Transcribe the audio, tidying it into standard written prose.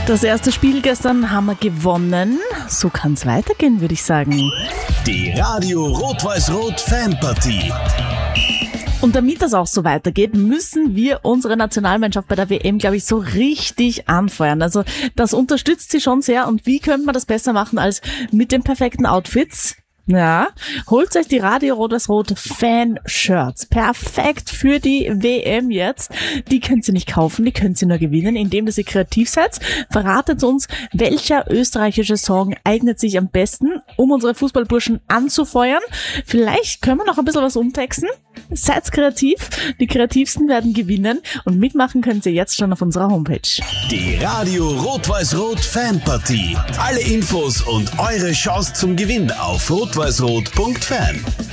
Das erste Spiel gestern haben wir gewonnen. So kann es weitergehen, würde ich sagen. Die Radio Rot-Weiß-Rot Fanpartie. Und damit das auch so weitergeht, müssen wir unsere Nationalmannschaft bei der WM, glaube ich, so richtig anfeuern. Also das unterstützt sie schon sehr. Und wie könnte man das besser machen als mit den perfekten Outfits? Ja, holt euch die Radio Rot-Weiß-Rot Fan-Shirts. Perfekt für die WM jetzt. Die könnt ihr nicht kaufen, die könnt ihr nur gewinnen, indem ihr kreativ seid. Verratet uns, welcher österreichische Song eignet sich am besten, um unsere Fußballburschen anzufeuern. Vielleicht können wir noch ein bisschen was umtexten. Seid kreativ. Die Kreativsten werden gewinnen. Und mitmachen könnt ihr jetzt schon auf unserer Homepage. Die Radio Rot-Weiß-Rot Fanpartie. Alle Infos und eure Chance zum Gewinn auf rot-weiß-rot.fan.